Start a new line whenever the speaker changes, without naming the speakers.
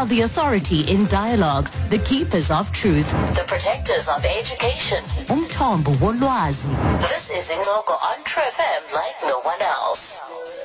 are the authority in dialogue, the keepers of truth, the protectors of education. Umthombo wolwazi. This is Ingoko on True FM like no one else.